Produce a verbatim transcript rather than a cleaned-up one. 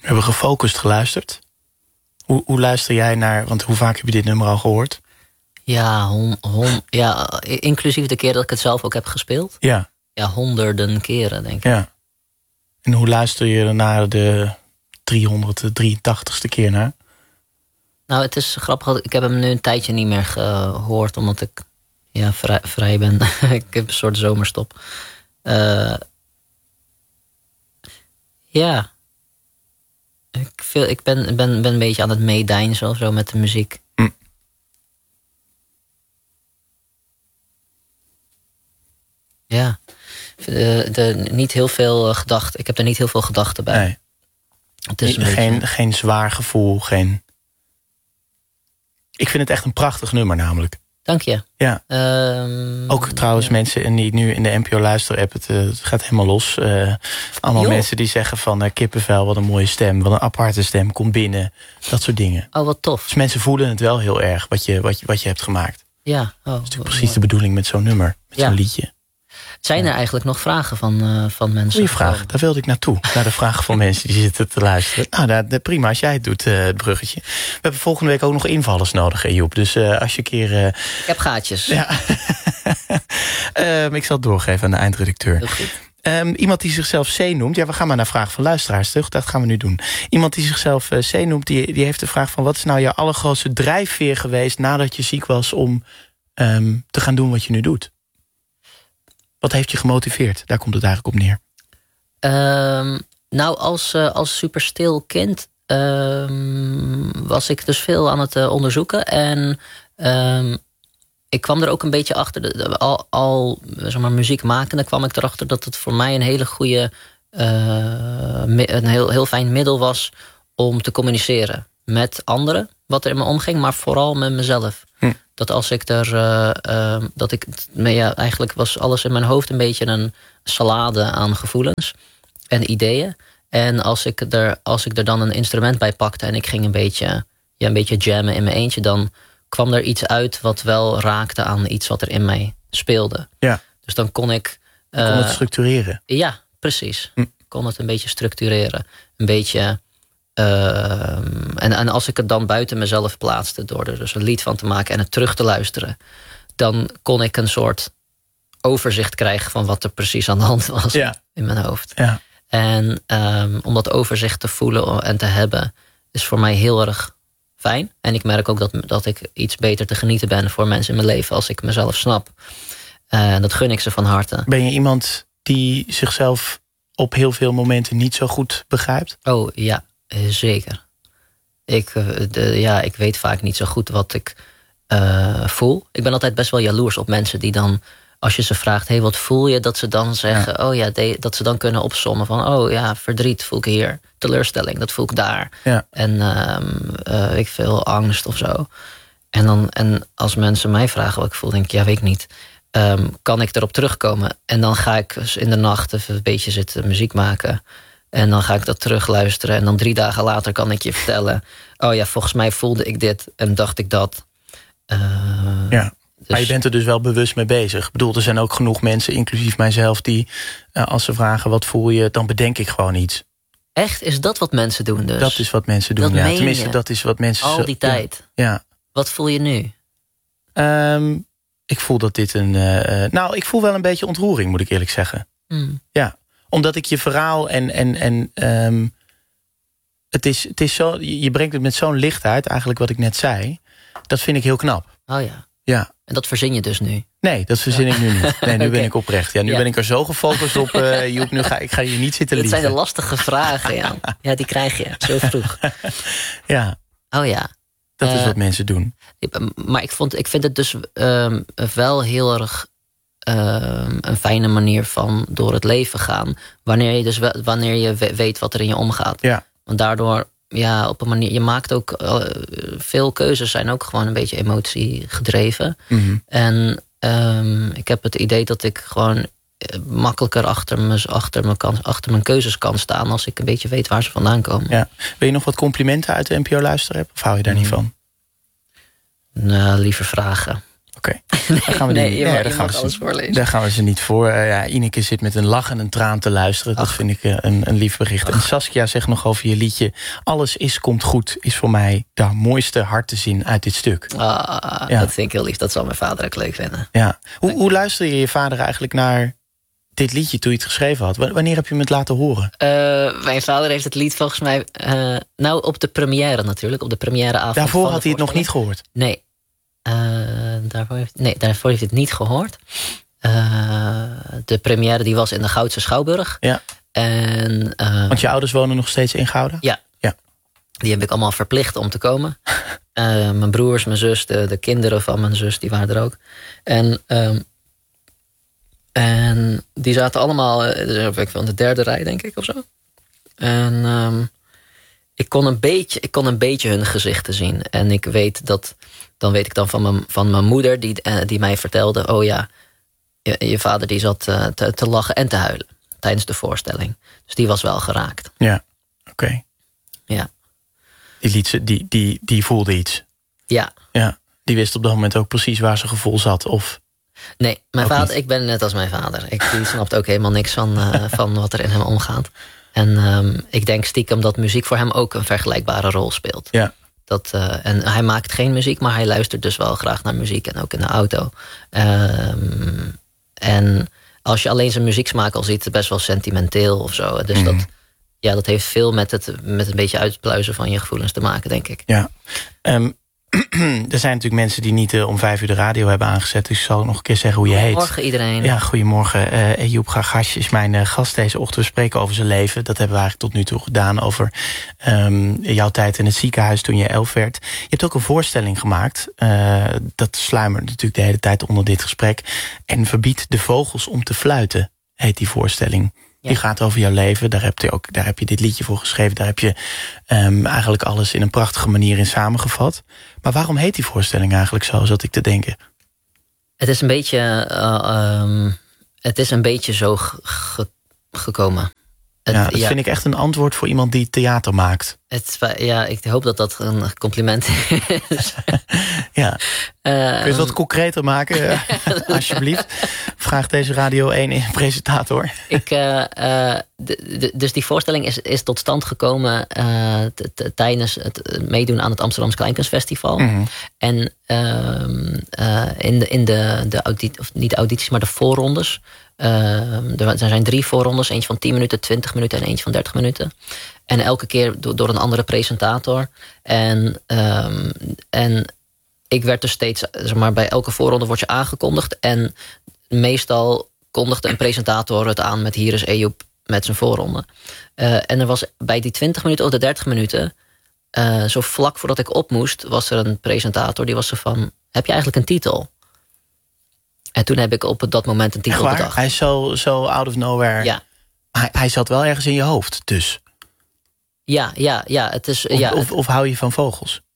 We hebben gefocust geluisterd. Hoe, hoe luister jij naar... Want hoe vaak heb je dit nummer al gehoord? Ja, hon, hon, ja, inclusief de keer dat ik het zelf ook heb gespeeld. Ja. Ja, honderden keren, denk ik. Ja. En hoe luister je er naar de driehonderddrieëntachtigste keer naar? Nou, het is grappig. Ik heb hem nu een tijdje niet meer gehoord, omdat ik ja, vrij, vrij ben. Ik heb een soort zomerstop. Uh, ja. Ik, veel, ik ben, ben, ben een beetje aan het meedijnen of zo met de muziek. Mm. Ja. De, de, niet heel veel gedachten. Ik heb er niet heel veel gedachten bij. Nee. Het is een geen, beetje... geen zwaar gevoel, geen... Ik vind het echt een prachtig nummer namelijk. Dank je. Ja. Um, Ook trouwens ja. mensen die nu in de N P O luisteren-app, het, uh, het gaat helemaal los. Uh, allemaal Yo. mensen die zeggen van uh, kippenvel, wat een mooie stem, wat een aparte stem, kom binnen. Dat soort dingen. Oh, wat tof. Dus mensen voelen het wel heel erg, wat je, wat je, wat je hebt gemaakt. Ja. Oh, dat is natuurlijk precies mooi. De bedoeling met zo'n nummer, met ja. zo'n liedje. Zijn er eigenlijk nog vragen van, uh, van mensen? Goeie vraag, daar wilde ik naartoe. Naar de vragen van mensen die zitten te luisteren. Nou, dat, prima als jij het doet, uh, het bruggetje. We hebben volgende week ook nog invallers nodig, hè, Joep. Dus uh, als je een keer... Uh... Ik heb gaatjes. Ja. um, ik zal het doorgeven aan de eindredacteur. Heel goed. Um, iemand die zichzelf C noemt... Ja, we gaan maar naar vragen van luisteraars terug. Dat gaan we nu doen. Iemand die zichzelf uh, C noemt, die, die heeft de vraag van... wat is nou jouw allergrootste drijfveer geweest nadat je ziek was... om um, te gaan doen wat je nu doet? Wat heeft je gemotiveerd? Daar komt het eigenlijk op neer. Um, nou, als, uh, als superstil kind um, was ik dus veel aan het uh, onderzoeken. En um, ik kwam er ook een beetje achter. De, de, al al zeg maar, muziek makende kwam ik erachter dat het voor mij een hele goede... Uh, een heel, heel fijn middel was om te communiceren met anderen. Wat er in me omging, maar vooral met mezelf. Hm. Dat als ik er... Uh, uh, dat ik, ja, eigenlijk was alles in mijn hoofd een beetje een salade aan gevoelens en ideeën. En als ik er, als ik er dan een instrument bij pakte en ik ging een beetje, ja, een beetje jammen in mijn eentje, dan kwam er iets uit wat wel raakte aan iets wat er in mij speelde. Ja. Dus dan kon ik... Uh, kon het structureren. Ja, precies. Hm. Kon het een beetje structureren. Een beetje... Uh, en, en als ik het dan buiten mezelf plaatste... door er dus een lied van te maken en het terug te luisteren... dan kon ik een soort overzicht krijgen... van wat er precies aan de hand was ja. in mijn hoofd. Ja. En um, om dat overzicht te voelen en te hebben... is voor mij heel erg fijn. En ik merk ook dat, dat ik iets beter te genieten ben... voor mensen in mijn leven als ik mezelf snap. En uh, dat gun ik ze van harte. Ben je iemand die zichzelf op heel veel momenten... niet zo goed begrijpt? Oh, ja. Zeker. Ik, de, ja, ik weet vaak niet zo goed wat ik uh, voel. Ik ben altijd best wel jaloers op mensen die dan... als je ze vraagt, hey, wat voel je? Dat ze dan zeggen, ja. oh ja, de, dat ze dan kunnen opsommen van... oh ja, verdriet voel ik hier. Teleurstelling, dat voel ik daar. Ja. En um, uh, ik veel angst of zo. En, dan, en als mensen mij vragen wat ik voel, denk ik, ja, weet ik niet. Um, kan ik erop terugkomen? En dan ga ik in de nacht even een beetje zitten muziek maken... En dan ga ik dat terugluisteren. En dan drie dagen later kan ik je vertellen... oh ja, volgens mij voelde ik dit en dacht ik dat. Uh, ja, dus... Maar je bent er dus wel bewust mee bezig. Ik bedoel, er zijn ook genoeg mensen, inclusief mijzelf... die uh, als ze vragen wat voel je, dan bedenk ik gewoon iets. Echt? Is dat wat mensen doen dus? Dat is wat mensen doen, dat ja. meen Tenminste, je? dat is wat mensen... Al die tijd? Ja. Wat voel je nu? Um, ik voel dat dit een... Uh, nou, ik voel wel een beetje ontroering, moet ik eerlijk zeggen. Mm. Ja. Omdat ik je verhaal en... en, en um, het is, het is zo, je brengt het met zo'n lichtheid, eigenlijk wat ik net zei. Dat vind ik heel knap. Oh ja. Ja. En dat verzin je dus nu? Nee, dat verzin ja. ik nu niet. Nee, nu okay. ben ik oprecht. Ja, nu ja. ben ik er zo gefocust op. Uh, Joep, nu ga ik ga je niet zitten liegen. Dat zijn de lastige vragen, ja. Ja, die krijg je zo vroeg. Ja. Oh ja. Dat uh, is wat mensen doen. Maar ik, vond, ik vind het dus um, wel heel erg... Uh, een fijne manier van door het leven gaan. Wanneer je dus we, wanneer je weet wat er in je omgaat. Ja. Want daardoor, ja, op een manier... je maakt ook... Uh, veel keuzes zijn ook gewoon een beetje emotiegedreven. Mm-hmm. En um, ik heb het idee dat ik gewoon... makkelijker achter, me, achter, me kan, achter mijn keuzes kan staan... als ik een beetje weet waar ze vandaan komen. Ja. Wil je nog wat complimenten uit de N P O luisteren? Of hou je daar mm. niet van? Nou, liever vragen. Oké. Oké. Okay. gaan we nee, die, je, nee, mag, daar je gaan mag we alles ze, voorlezen. Daar gaan we ze niet voor. Uh, ja, Ineke zit met een lach en een traan te luisteren. Dat Ach. vind ik uh, een, een lief bericht. Ach. En Saskia zegt nog over je liedje... Alles is, komt goed, is voor mij de mooiste hartezin uit dit stuk. Ah, ja. Dat vind ik heel lief. Dat zal mijn vader ook leuk vinden. Ja. Hoe, hoe luisterde je je vader eigenlijk naar dit liedje toen je het geschreven had? Wanneer heb je hem het laten horen? Uh, mijn vader heeft het lied volgens mij... Uh, nou, op de première natuurlijk. Op de premièreavond. Daarvoor had hij het nog niet gehoord? Nee. Uh, daarvoor heeft, nee, daarvoor heeft hij het niet gehoord. Uh, de première die was in de Goudse Schouwburg. Ja. En, uh, Want je ouders wonen nog steeds in Gouda? Ja. ja. Die heb ik allemaal verplicht om te komen. uh, mijn broers, mijn zus, de, de kinderen van mijn zus, die waren er ook. En, um, en die zaten allemaal uh, ik in de derde rij, denk ik, of zo. En... Um, Ik kon, een beetje, ik kon een beetje hun gezichten zien. En ik weet dat... Dan weet ik dan van mijn, van mijn moeder... Die, uh, die mij vertelde... Oh ja, je, je vader die zat uh, te, te lachen en te huilen. Tijdens de voorstelling. Dus die was wel geraakt. Ja, oké. Okay. Ja. Die, liet, die, die, die voelde iets. Ja. Ja. Die wist op dat moment ook precies waar zijn gevoel zat. Of... Nee, mijn vader, niet. Ik ben net als mijn vader. Ik, die snapt ook helemaal niks van, uh, van wat er in hem omgaat. En um, ik denk stiekem dat muziek voor hem ook een vergelijkbare rol speelt. Ja. Dat, uh, en hij maakt geen muziek, maar hij luistert dus wel graag naar muziek. En ook in de auto. Um, en als je alleen zijn muzieksmaak al ziet, is het best wel sentimenteel of zo. Dus mm. dat, ja, dat heeft veel met het met een beetje uitpluizen van je gevoelens te maken, denk ik. Ja. Um, er zijn natuurlijk mensen die niet uh, om vijf uur de radio hebben aangezet. Dus ik zal nog een keer zeggen hoe je heet. Goedemorgen iedereen. Ja, goedemorgen. Uh, Ejoep Gargash is mijn uh, gast deze ochtend. We spreken over zijn leven. Dat hebben we eigenlijk tot nu toe gedaan over um, jouw tijd in het ziekenhuis toen je elf werd. Je hebt ook een voorstelling gemaakt. Uh, dat sluimert natuurlijk de hele tijd onder dit gesprek. En verbiedt de vogels om te fluiten, heet die voorstelling. Ja. Die gaat over jouw leven. Daar heb, je ook, daar heb je dit liedje voor geschreven. Daar heb je um, eigenlijk alles in een prachtige manier in samengevat. Maar waarom heet die voorstelling eigenlijk zo, zat ik te denken? Het is een beetje, uh, um, het is een beetje zo ge- gekomen. Het, ja, dat ja. vind ik echt een antwoord voor iemand die theater maakt. Het, ja, ik hoop dat dat een compliment is. Ja. Uh, Kun je het wat concreter maken, alsjeblieft? Vraagt deze Radio één presentator. Ik, uh, uh, de, de, dus die voorstelling is, is tot stand gekomen uh, t, t, tijdens het meedoen aan het Amsterdamse Kleinkunstfestival. Mm-hmm. En uh, uh, in de, in de, de auditie, of niet de audities, maar de voorrondes. Uh, er zijn drie voorrondes, eentje van tien minuten, twintig minuten en eentje van dertig minuten. En elke keer door, door een andere presentator. En, um, en ik werd dus steeds, zeg maar, bij elke voorronde word je aangekondigd. En meestal kondigde een presentator het aan met hier is Ejoep met zijn voorronde. Uh, en er was bij die twintig minuten of de dertig minuten, uh, zo vlak voordat ik op moest, was er een presentator die was zo van, heb je eigenlijk een titel? En toen heb ik op dat moment een titel bedacht. Hij is zo, zo out of nowhere. Ja. Hij, hij zat wel ergens in je hoofd, dus. Ja, ja, ja. Het is, of, ja of, of hou je van vogels?